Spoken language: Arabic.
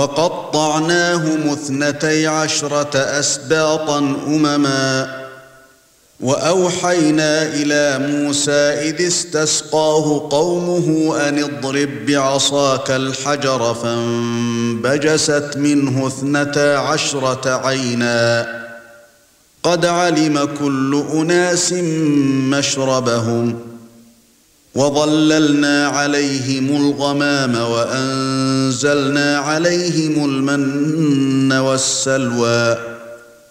وَقَطَّعْنَاهُمُ 12 أسباطا أمما وَأَوْحَيْنَا إِلَى موسى إِذِ اسْتَسْقَاهُ قَوْمُهُ أَنِ اضْرِب بِّعَصَاكَ الْحَجَرَ فَانبَجَسَتْ مِنْهُ 12 عَيْنًا قَدْ عَلِمَ كُلُّ أُنَاسٍ مَّشْرَبَهُمْ وَظَلَّلْنَا عَلَيْهِمُ الْغَمَامَ وَأَنزَلْنَا عَلَيْهِمُ الْمَنَّ وَالسَّلْوَىٰ